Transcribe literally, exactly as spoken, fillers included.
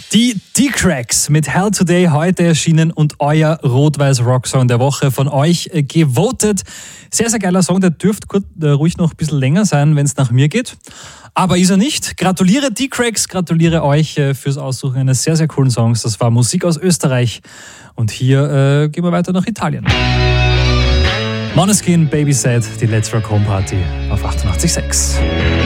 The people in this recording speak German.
Die D-Cracks mit Hell Today heute erschienen und euer Rot-Weiß-Rock-Song der Woche von euch äh, gewotet. Sehr, sehr geiler Song, der dürfte kurz, äh, ruhig noch ein bisschen länger sein, wenn es nach mir geht. Aber ist er nicht. Gratuliere D-Cracks, gratuliere euch äh, fürs Aussuchen eines sehr, sehr coolen Songs. Das war Musik aus Österreich. Und hier äh, gehen wir weiter nach Italien. Måneskin, Baby Said, die Let's Rock Home Party auf achtundachtzig Komma sechs.